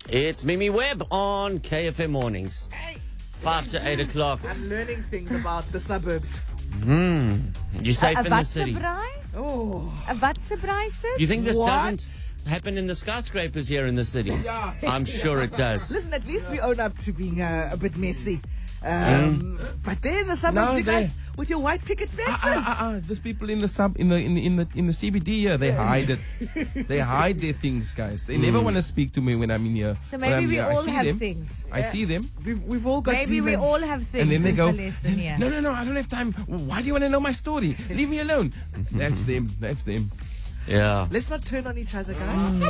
It's Mimi Webb on KFM Mornings. 5 to 8 o'clock. I'm learning things about the suburbs. You're safe in the city. Oh. Wat se braai, sis? You think this What? doesn't happen in the skyscrapers here in the city? Yeah. I'm sure it does. Listen, at least we own up to being a bit messy. But there in the suburbs, No, you guys, with your white picket fences. There's people in the CBD here. They hide it. They hide their things, guys. They never want to speak to me when I'm in here. So When maybe I'm we here, I all see have them. things. I see them. We've all got Maybe we demons. all have things. And then they is go, the lesson here. no, I don't have time. Why do you want to know my story? Leave me alone. That's them. That's them. Yeah. Let's not turn on each other, guys.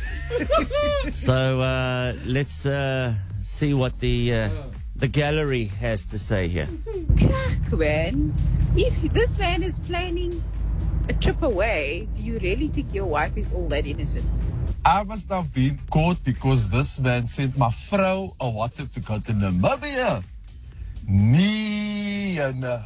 So let's see what the gallery has to say here. Krach, man. If this man is planning a trip away, do you really think your wife is all that innocent? I must have been caught because this man sent my vrouw a WhatsApp to go to Namibia. Nee,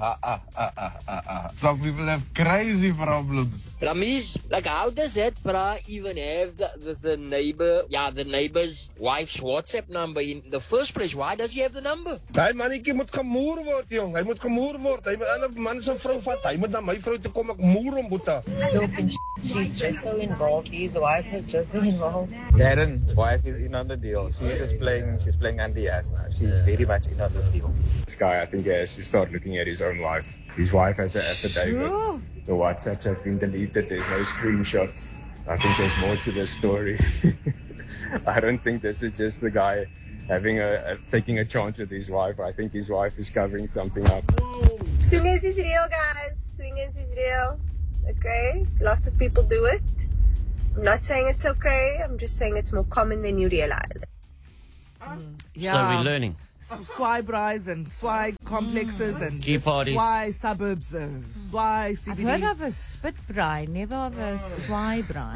some people have crazy problems. Ramesh, like how does that bra even have the neighbor's wife's WhatsApp number in the first place? Why does he have the number? Daai mannetjie moet gemoer word, jong. Hy moet gemoer word. Hy moet 'n ander man se vrou vat. Hy moet na my vrou toe kom, ek moer hom, boeta. She's just so involved. His wife is just so involved. Darren's wife is in on the deal. She's playing anti-ass now. She's very much in on the deal. This guy, I think he has to start looking at his own wife. His wife has an affidavit. Sure. The WhatsApps have been deleted. There's no screenshots. I think there's more to this story. I don't think this is just the guy taking a chance with his wife. I think his wife is covering something up. Swingers is real, guys. Swingers is real. Okay? Lots of people do it. I'm not saying it's okay. I'm just saying it's more common than you realize. Yeah. So we're learning. Swy bras and Swy complexes and Key parties. Swy suburbs, Swy CBD. I've heard of a spit braai, never of a swy braai.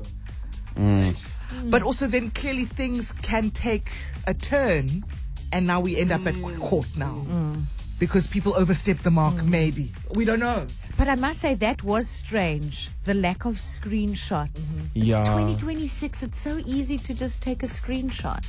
But also then clearly things can take a turn and now we end up at court now. Because people overstep the mark, maybe. We don't know. But I must say that was strange. The lack of screenshots. Yeah. It's 2026. It's so easy to just take a screenshot.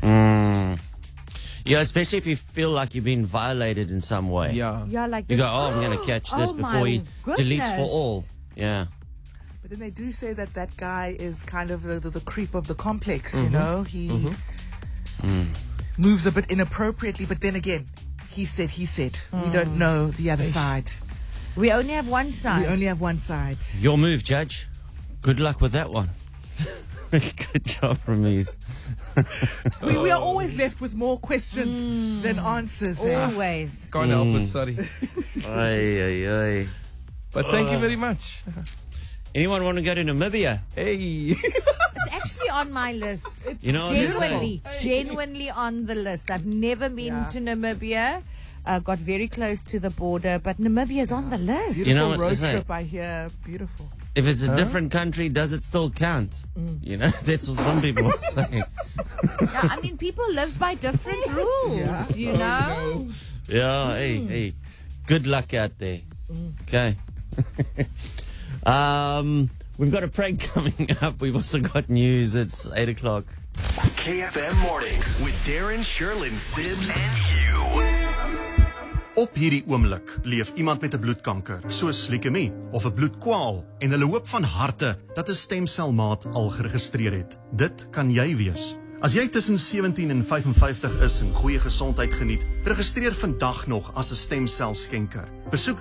Yeah, especially if you feel like you've been violated in some way. Yeah. Yeah, like You this. go, I'm going to catch this Oh before my he deletes for goodness. all. Yeah. But then they do say that guy is kind of the creep of the complex, you know? He moves a bit inappropriately, but then again, he said. We don't know the other side. We only have one side. We only have one side. Your move, Judge. Good luck with that one. Good job, Ramiz. We are always left with more questions than answers. Always. Can't help it, sorry. Ay. But thank you very much. Anyone want to go to Namibia? Hey. It's actually on my list. It's You know, genuinely on the list. I've never been to Namibia. Got very close to the border, but Namibia's on the list. Beautiful You know what road they say? trip, I hear. Beautiful. If it's a different country, does it still count? You know, that's what some people are saying. Yeah, I mean, people live by different rules, you know? Yeah, hey. Good luck out there. Okay. We've got a prank coming up. We've also got news. It's 8 o'clock. KFM Mornings with Darren, Sherlyn, Sibs and Hugh. Op hierdie oomblik leef iemand met 'n bloedkanker, soos leukemie of 'n bloedkwaal, en hulle hoop van harte dat 'n stemselmaat al geregistreer het. Dit kan jy wees. As jy tussen 17 en 55 is en goeie gesondheid geniet, registreer vandag nog as 'n stemselskenker. Besoek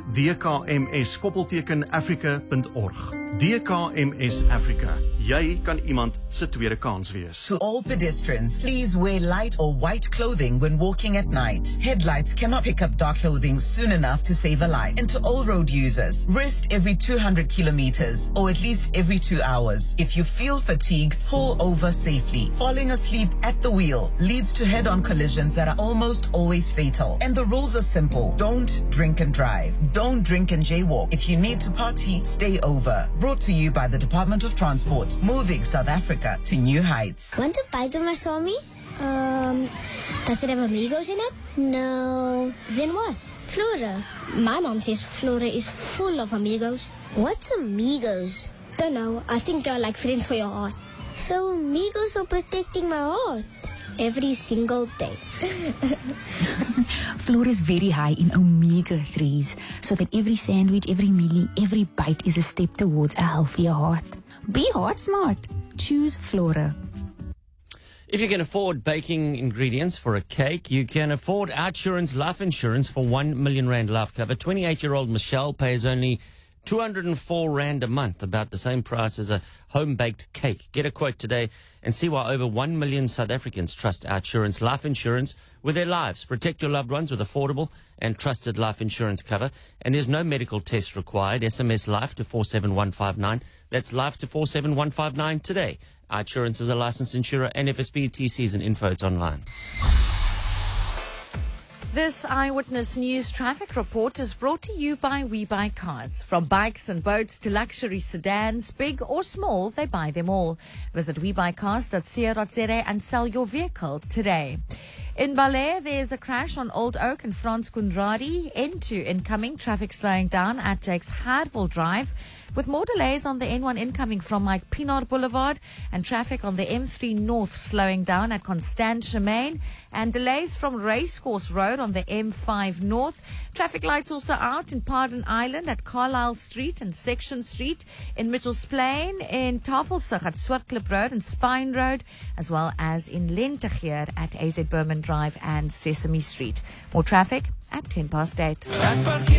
dkms-africa.org. DKMS Africa. Jy kan iemand se tweede kans wees. To all pedestrians, please wear light or white clothing when walking at night. Headlights cannot pick up dark clothing soon enough to save a life. And to all road users, rest every 200 kilometers or at least every 2 hours. If you feel fatigued, pull over safely. Falling asleep at the wheel leads to head-on collisions that are almost always fatal. And the rules are simple. Don't drink and drive. Don't drink and jaywalk. If you need to party, stay over. Brought to you by the Department of Transport, moving South Africa to new heights. Want to bite on my Swami? Does it have amigos in it? No. Then what? Flora. My mom says Flora is full of amigos. What's amigos? Don't know. I think they're like friends for your heart. So amigos are protecting my heart every single day. Flora is very high in omega-3s, so that every sandwich, every mealie, every bite is a step towards a healthier heart. Be heart smart. Choose Flora. If you can afford baking ingredients for a cake, you can afford Outsurance life insurance for 1 million rand life cover. 28-year-old Michelle pays only 204 rand a month, about the same price as a home-baked cake. Get a quote today and see why over 1 million South Africans trust Outsurance life insurance with their lives. Protect your loved ones with affordable and trusted life insurance cover. And there's no medical test required. SMS LIFE to 47159. That's LIFE to 47159 today. Outsurance is a licensed insurer and FSB TCs and info. It's online. This Eyewitness News traffic report is brought to you by We Buy Cars. From bikes and boats to luxury sedans, big or small, they buy them all. Visit webuycars.co.za and sell your vehicle today. In Balair, there's a crash on Old Oak and Frans Kunradi. N2 incoming, traffic slowing down at Jake's Hardville Drive, with more delays on the N1 incoming from Mike Pienaar Boulevard, and traffic on the M3 North slowing down at Constantia Main, and delays from Racecourse Road on the M5 North. Traffic lights also out in Pardon Island at Carlisle Street and Section Street, in Mitchells Plain, in Tafelsig at Swartklip Road and Spine Road, as well as in Lentegeer at AZ Berman Drive and Sesame Street. More traffic at 8:10.